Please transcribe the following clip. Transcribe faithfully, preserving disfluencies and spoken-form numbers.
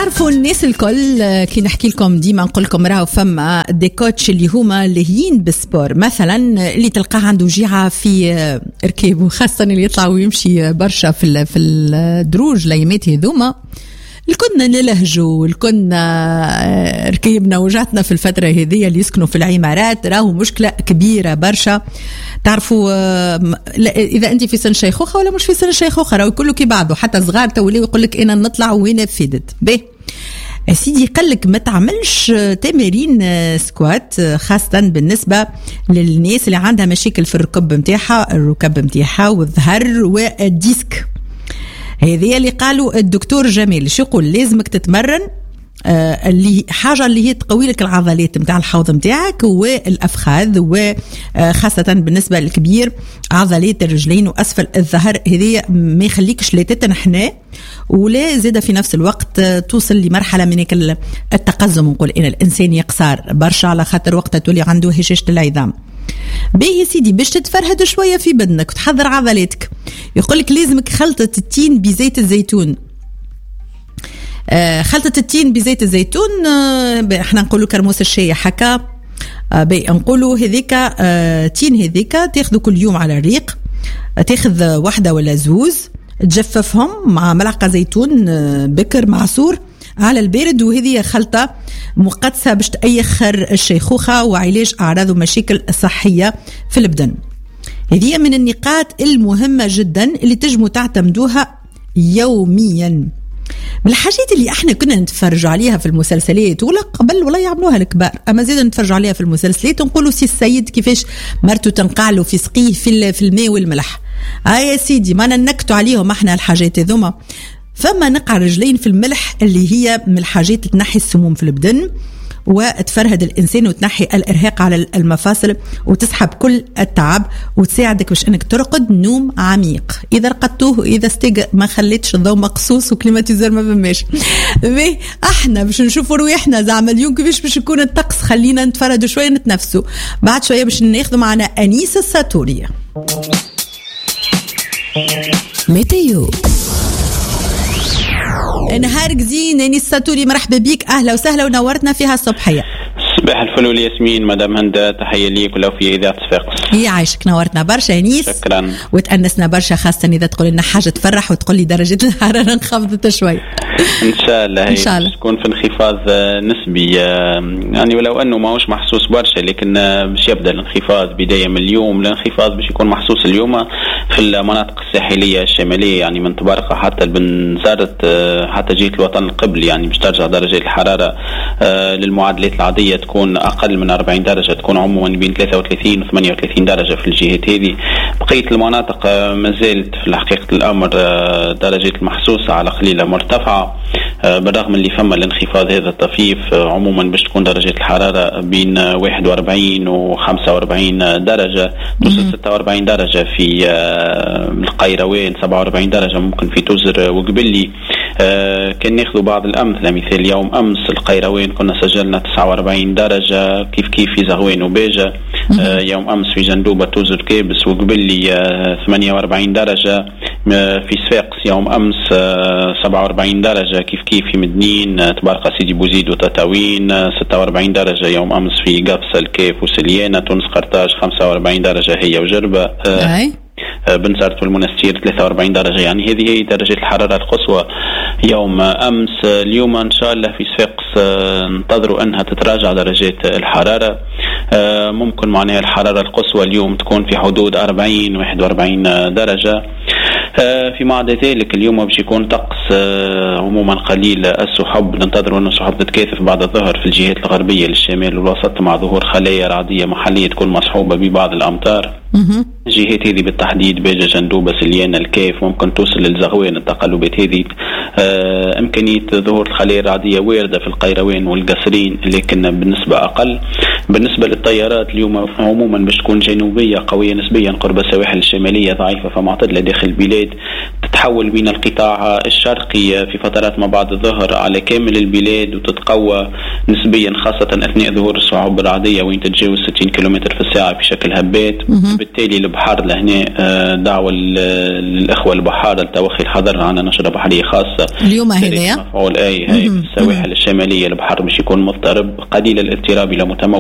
تعرفوا الناس الكل كي نحكي لكم ديما نقول لكم راهو فما دي كوتش اللي هما لاهيين بالسبور، مثلا اللي تلقاه عنده جيعه في ركابه، خاصه اللي يطلع ويمشي برشا في في الدروج الايامات هذوما. الكنا نلهجوا الكنا ركيبنا وجعتنا في الفترة هذه اللي يسكنوا في العمارات، راهو مشكلة كبيرة برشا. تعرفوا إذا أنت في سن شيخوخة ولا مش في سن شيخوخة، راهو كله كي بعضه، حتى صغار تولي يقول لك أنا نطلع وين فيدت به سيدي. قالك ما تعملش تمارين سكوات، خاصة بالنسبة للناس اللي عندها مشاكل في الركب متاعها الركب متاعها والظهر والديسك. هذه اللي قالوا الدكتور جميل، شو يقول؟ لازمك تتمرن آه اللي حاجة اللي هي تقوي لك العضلات متاع الحوض متاعك والأفخاذ، وخاصة بالنسبة للكبير عضلات الرجلين وأسفل الظهر. هذه ما يخليكش لا تتنحنى ولا زيادة في نفس الوقت توصل لمرحلة من التقزم. نقول إن الإنسان يقصر برشا على خاطر وقتها تولي عنده هشاشة العظام. باهي سيدي باش تتفرهد شوية في بدنك وتحضر عضلاتك، يقولك لازمك خلطة التين بزيت الزيتون. آه خلطة التين بزيت الزيتون، آه احنا نقولوا كرموس الشاي حكا. آه باهي نقولوا هذيك آه تين هذيك تاخذوا كل يوم على الريق، آه تاخذ واحدة ولا زوز تجففهم مع ملعقة زيتون آه بكر معصور على البارد، وهذه خلطة مقدسة باش تأيخر الشيخوخة وعلاج أعراض ومشاكل صحية في البدن. هذه من النقاط المهمة جدا اللي تجموا تعتمدوها يوميا. من الحاجات اللي احنا كنا نتفرج عليها في المسلسلات ولا قبل ولا يعملوها الكبار، اما زيد نتفرج عليها في المسلسلات، نقولوا سي السيد كيفاش مرته تنقعله في سقيه في, في الماء والملح. اه يا سيدي ما ننكتوا عليهم احنا الحاجات هذوما. فما نقع رجلين في الملح اللي هي من الحاجات اللي تنحي السموم في البدن وتفرهد الإنسان وتنحي الإرهاق على المفاصل وتسحب كل التعب وتساعدك باش أنك ترقد نوم عميق. إذا رقدتوه إذا استيق ما خليتش الضوء مقصوص وكليماتيزر ما بماش. احنا باش نشوفوا رويحنا زعما اليوم كيفاش باش يكون الطقس، خلينا نتفرد شوية نتنفسوا. بعد شوية باش ناخذ معنا أنيس الساتورية. ميتيو نهارك زين أنيس الساتوري، مرحبا بيك، أهلا وسهلا ونورتنا فيها الصبحية. صباح الفل والياسمين مدام هند، تحية ليك ولو في إذاعة صفاقس. هي عايشك، نورتنا برشا أنيس. شكرا. وتأنسنا برشا، خاصة إذا تقول لنا حاجة تفرح وتقول لي درجة الحرارة انخفضت شوي. إن شاء الله إن شاء الله تكون في انخفاض نسبي، يعني ولو أنه ما هوش محسوس برشا، لكن باش يبدأ الانخفاض بداية من اليوم. الانخفاض باش يكون محسوس اليوم في المناطق الساحلية الشمالية، يعني من طبارقة حتى البنزرت حتى جهة الوطن القبلي، يعني باش ترجع درجة الحرارة للمعادلات العادية، تكون أقل من أربعين درجة، تكون عموما بين ثلاثة وثلاثين و ثمانية وثلاثين درجة في الجهات هذه. بقية المناطق ما زالت في حقيقة الأمر درجة المحسوسة على قليلة مرتفعة، بالرغم اللي فما الانخفاض هذا الطفيف. عموما باش تكون درجة الحرارة بين واحد وأربعين و خمسة وأربعين درجة، توصل ستة وأربعين درجة في القيروان، سبعة وأربعين درجة ممكن في توزر وقبلي. كان ناخذوا بعض الأمثلة، مثال يوم أمس القيروان كنا سجلنا تسعة وأربعين درجة، كيف كيف في زغوان وباجة. يوم أمس في جندوبة توزر كابس وقبلي ثمانية وأربعين درجة. في صفاقس يوم أمس سبعة وأربعين درجة، كيف كيف في مدنين تبارك سيدي بوزيد وتطاوين ستة وأربعين درجة. يوم أمس في قفص الكيف وسليانة تونس قرطاج خمسة وأربعين درجة هي وجربة. بنزرت والمنستير ثلاثة وأربعين درجة. يعني هذه هي درجة الحرارة القصوى يوم أمس. اليوم إن شاء الله في صفاقس ننتظروا أنها تتراجع درجات الحرارة، ممكن معناها الحرارة القصوى اليوم تكون في حدود أربعين واحد وأربعين درجة. فيما عدا ذلك اليوم باش يكون طقس عموما قليل السحب، ننتظر أن السحب تتكاثف بعد الظهر في الجهات الغربية للشمال والوسط، مع ظهور خلايا رعدية محلية تكون مصحوبة ببعض الأمطار. الجهات هذه بالتحديد باجة جندوبة سليانة الكيف، ممكن توصل للزغوان. التقلبات هذه آه إمكانية ظهور الخلايا الرعدية واردة في القيروان والقصرين، لكن بنسبة أقل. بالنسبة للطيارات اليوم عموما باش تكون جنوبية قوية نسبيا قرب السواحل الشمالية، ضعيفة فمعتدلة داخل البلاد، تتحول من القطاع الشرقي في فترات ما بعد الظهر على كامل البلاد وتتقوى نسبيا خاصة أثناء ظهور السحب الرعدية وين تتجاوز ستين كيلومتر في الساعة بشكل هبات. بالتالي البحار لهنا دعوة للإخوة البحارة لتوخي الحذر عن نشرة بحرية خاصة اليوم. هذا مفعول أي هاي في السواحل الشمالية البحر مش يكون مضطرب قليل الاضطراب إلى متموج